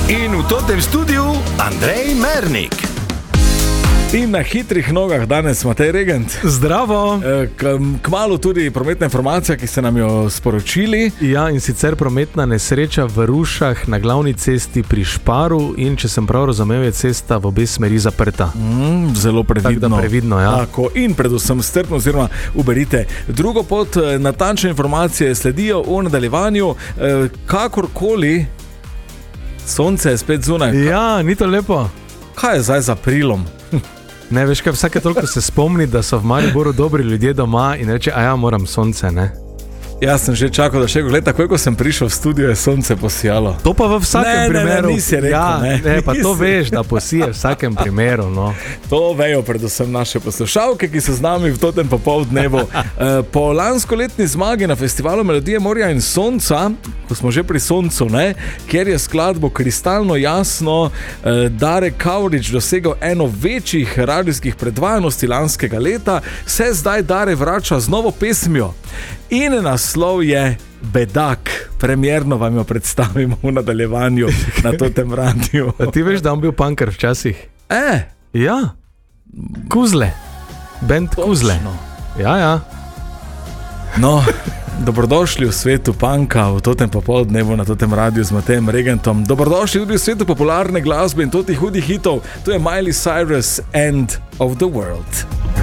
In v tem studiu Andrej Mernik. In na hitrih nogah danes Matej Regent. Zdravo. Kmalu tudi prometna informacija, ki ste nam jo sporočili. Ja, in sicer prometna nesreča v Rušah na glavni cesti pri Šparu in če sem prav razumel, je cesta v obe smeri zaprta. Zelo previdno. Tako da previdno, ja. Tako, in predvsem strpno oziroma uberite drugo pot. Natančne informacije sledijo v nadaljevanju. Kakorkoli, sonce je spet zunaj. Ja, ni to lepo. Kaj je zdaj z aprilom? Ne, veš kaj, vsake toliko se spomni, da so v Mariboru dobri ljudje doma in reče, a ja, moram sonce, ne? Jaz sem že čakal, da še gled, takoj ko sem prišel v studio, je sonce posijalo. To pa v vsakem primeru. Ne, nisi rekel, ja, ne. Pa to veš, da posije v vsakem primeru, no. To vejo predvsem naše poslušalke, ki so z nami v tem popoldnevu. Po lanskoletni zmagi na festivalu Melodije morja in sonca, ko smo že pri soncu, ne, kjer je skladbo kristalno jasno Dare Kavrič dosegel eno večjih radijskih predvajanosti lanskega leta, se zdaj Dare vrača z novo pesmijo. In naslov je Bedak. Premierno vam jo predstavimo v nadaljevanju na tem radiju. A ti veš, da on bil punkar včasih? Ja, Kuzle. Band Kuzle. Ja. No, dobrodošli v svetu punka v tem popoldnevu na tem radiju z Matejem Regentom. Dobrodošli tudi v svetu popularne glasbe in totih hudih hitov. To je Miley Cyrus, End of the World.